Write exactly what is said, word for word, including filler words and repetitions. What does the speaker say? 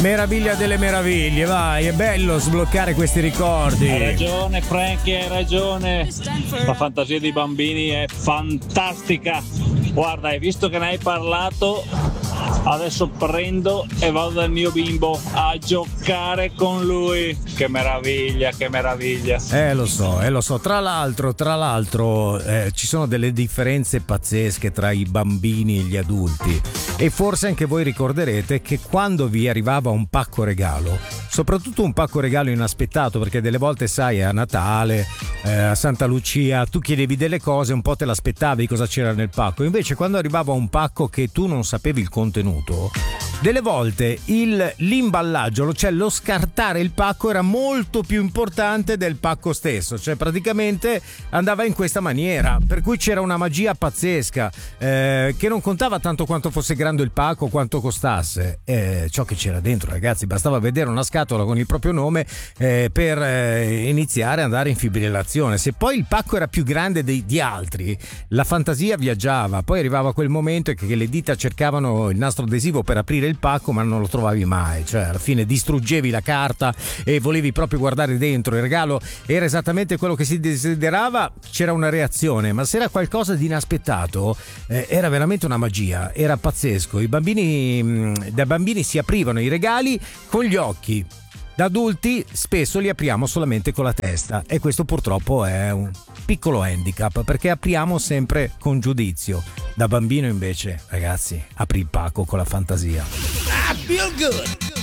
Meraviglia delle meraviglie, vai, è bello sbloccare questi ricordi. Hai ragione Frankie, hai ragione. La fantasia dei bambini è fantastica. Guarda, hai visto che ne hai parlato? Adesso prendo e vado dal mio bimbo a giocare con lui. Che meraviglia, che meraviglia. Eh lo so, eh lo so. Tra l'altro, tra l'altro eh, ci sono delle differenze pazzesche tra i bambini e gli adulti. E forse anche voi ricorderete che quando vi arrivava un pacco regalo, soprattutto un pacco regalo inaspettato, perché delle volte sai a Natale, eh, a Santa Lucia, tu chiedevi delle cose, un po' te l'aspettavi cosa c'era nel pacco. Invece quando arrivava un pacco che tu non sapevi il contenuto, delle volte il, l'imballaggio, cioè lo scartare il pacco, era molto più importante del pacco stesso, cioè praticamente andava in questa maniera, per cui c'era una magia pazzesca, eh, che non contava tanto quanto fosse grande il pacco, quanto costasse, eh, ciò che c'era dentro, ragazzi. Bastava vedere una scatola con il proprio nome eh, per eh, iniziare ad andare in fibrillazione. Se poi il pacco era più grande dei, di altri, la fantasia viaggiava. Poi arrivava quel momento che, che le dita cercavano il nastro adesivo per aprire il pacco, ma non lo trovavi mai, cioè alla fine distruggevi la carta e volevi proprio guardare dentro. Il regalo era esattamente quello che si desiderava, c'era una reazione, ma se era qualcosa di inaspettato eh, era veramente una magia, era pazzesco. I bambini mh, da bambini si aprivano i regali con gli occhi, da adulti spesso li apriamo solamente con la testa, e questo purtroppo è un piccolo handicap, perché apriamo sempre con giudizio. Da bambino invece, ragazzi, apri il pacco con la fantasia. I feel good.